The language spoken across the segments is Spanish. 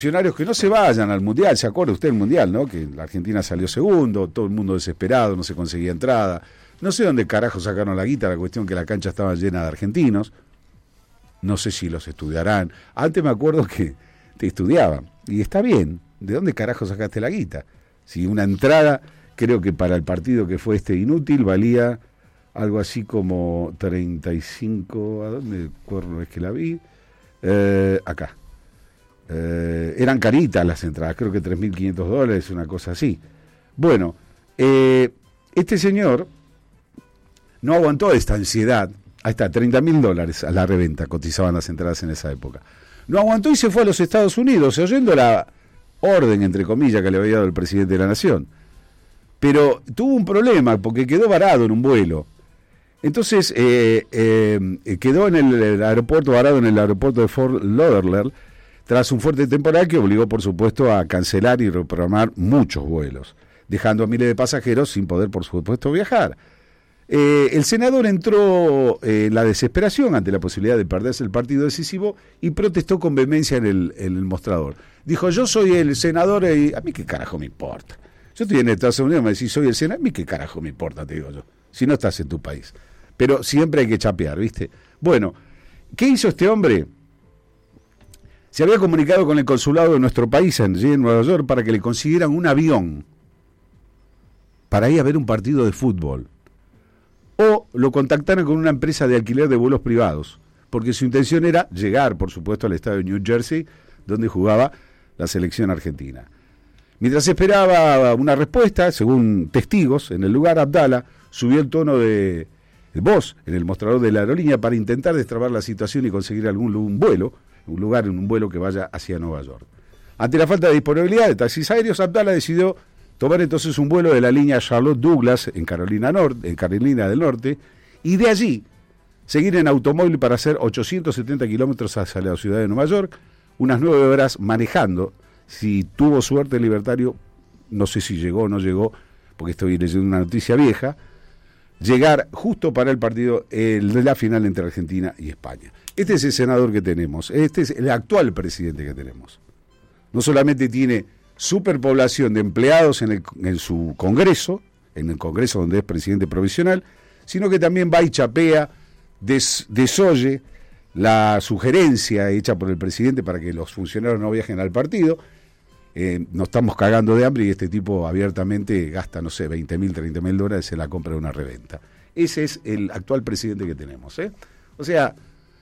Funcionarios que no se vayan al Mundial, ¿se acuerda usted del Mundial, no? Que la Argentina salió segundo, todo el mundo desesperado, no se conseguía entrada. No sé dónde carajo sacaron la guita, la cuestión que la cancha estaba llena de argentinos. No sé si los estudiarán. Antes me acuerdo que te estudiaban. Y está bien, ¿de dónde carajo sacaste la guita? Si una entrada, creo que para el partido que fue inútil, valía algo así como 35, ¿a dónde es que la vi? Acá. Eran caritas las entradas, creo que $3.500, una cosa así. Bueno, este señor no aguantó esta ansiedad. Ahí está, $30.000 a la reventa cotizaban las entradas en esa época. No aguantó y se fue a los Estados Unidos, oyendo la orden, entre comillas, que le había dado el presidente de la Nación. Pero tuvo un problema, porque quedó varado en un vuelo. Entonces, quedó en el aeropuerto, varado en el aeropuerto de Fort Lauderdale, tras un fuerte temporal que obligó, por supuesto, a cancelar y reprogramar muchos vuelos, dejando a miles de pasajeros sin poder, por supuesto, viajar. El senador entró en la desesperación ante la posibilidad de perderse el partido decisivo y protestó con vehemencia en el mostrador. Dijo, yo soy el senador y a mí qué carajo me importa. Yo estoy en Estados Unidos, me decís, soy el senador, a mí qué carajo me importa, te digo yo, si no estás en tu país. Pero siempre hay que chapear, ¿viste? Bueno, ¿qué hizo este hombre? Se había comunicado con el consulado de nuestro país en Nueva York para que le consiguieran un avión para ir a ver un partido de fútbol. O lo contactaron con una empresa de alquiler de vuelos privados, porque su intención era llegar, por supuesto, al estado de New Jersey, donde jugaba la selección argentina. Mientras esperaba una respuesta, según testigos, en el lugar, Abdala subió el tono de voz en el mostrador de la aerolínea para intentar destrabar la situación y conseguir un vuelo, un lugar en un vuelo que vaya hacia Nueva York. Ante la falta de disponibilidad de taxis aéreos, Abdala decidió tomar entonces un vuelo de la línea Charlotte Douglas en Carolina del Norte, y de allí seguir en automóvil para hacer 870 kilómetros hacia la ciudad de Nueva York, unas 9 horas manejando. Si tuvo suerte el libertario, no sé si llegó o no llegó, porque estoy leyendo una noticia vieja, llegar justo para el partido de la final entre Argentina y España. Este es el senador que tenemos, este es el actual presidente que tenemos. No solamente tiene superpoblación de empleados en su Congreso, en el Congreso donde es presidente provisional, sino que también va y chapea, desoye la sugerencia hecha por el presidente para que los funcionarios no viajen al partido. Nos estamos cagando de hambre y este tipo abiertamente gasta, no sé, $20.000, $30.000 en la compra de una reventa. Ese es el actual presidente que tenemos, ¿eh? O sea,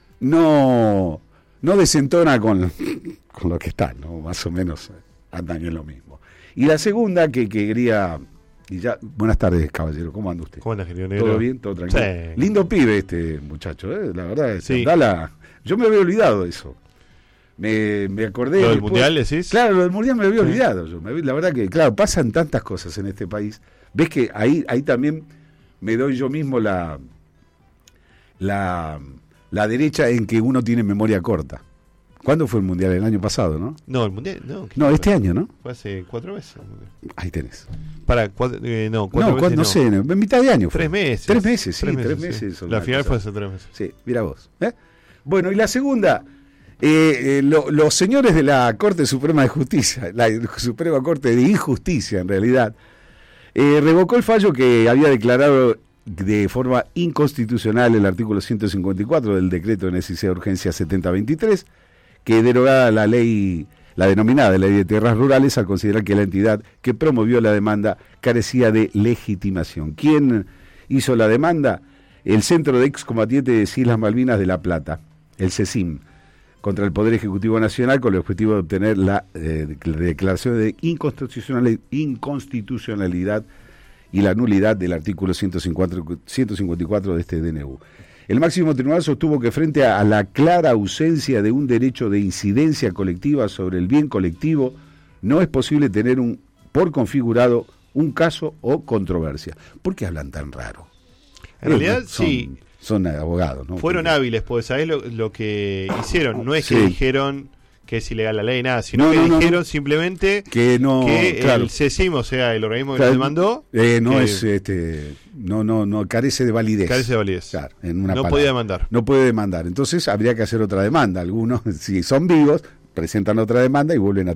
no desentona con lo que está, ¿no? Más o menos andan en lo mismo. Y la segunda que quería... Y ya, buenas tardes, caballero, ¿cómo anda usted? ¿Cómo anda, querido negro? ¿Todo bien? ¿Todo tranquilo? Sí. Lindo pibe este muchacho, ¿eh? La verdad, sí. Yo me había olvidado de eso. Me acordé... ¿Lo del Mundial decís? Claro, lo del Mundial me había olvidado. La verdad que, claro, pasan tantas cosas en este país. Ves que ahí también me doy yo mismo la derecha en que uno tiene memoria corta. ¿Cuándo fue el Mundial? El año pasado, ¿no? No, el Mundial, no, este año, ¿no? Fue hace 4 meses. Ahí tenés. Para, 4 meses no sé, en mitad de año fue. 3 meses. 3 meses, sí, 3 3 meses. meses. Sí. La final fue hace 3 meses. Sí, mira vos. Bueno, y la segunda, los señores de la Corte Suprema de Justicia, la Suprema Corte de Injusticia, en realidad, revocó el fallo que había declarado de forma inconstitucional el artículo 154 del decreto de necesidad de urgencia 7023, que derogaba la denominada ley de tierras rurales al considerar que la entidad que promovió la demanda carecía de legitimación. ¿Quién hizo la demanda? El Centro de Excombatientes de Islas Malvinas de La Plata, el CECIM, contra el Poder Ejecutivo Nacional con el objetivo de obtener la declaración de inconstitucionalidad y la nulidad del artículo 154 de este DNU. El máximo tribunal sostuvo que frente a la clara ausencia de un derecho de incidencia colectiva sobre el bien colectivo, no es posible tener por configurado un caso o controversia. ¿Por qué hablan tan raro? En realidad, sí. Son abogados, ¿no? Fueron hábiles, pues ¿sabés lo que hicieron? No es que dijeron que es ilegal la ley, nada, sino que dijeron simplemente que claro, el CECIM, o sea, el organismo que lo demandó, no carece de validez. Carece de validez. Claro, podía demandar. No puede demandar. Entonces habría que hacer otra demanda. Algunos, si son vivos, presentan otra demanda y vuelven a